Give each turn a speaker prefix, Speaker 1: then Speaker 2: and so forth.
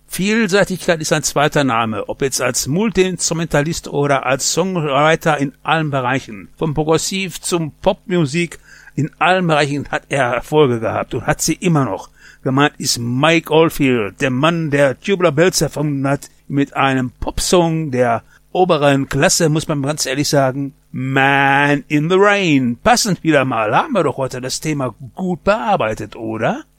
Speaker 1: Vielseitigkeit ist ein zweiter Name, ob jetzt als Multi-Instrumentalist oder als Songwriter in allen Bereichen. Vom Progressiv zum Popmusik, in allen Bereichen hat er Erfolge gehabt und hat sie immer noch. Gemeint ist Mike Oldfield, der Mann, der Tubular Bells erfunden hat, mit einem Popsong der oberen Klasse, muss man ganz ehrlich sagen, Man in the Rain. Passend wieder mal, haben wir doch heute das Thema gut bearbeitet, oder?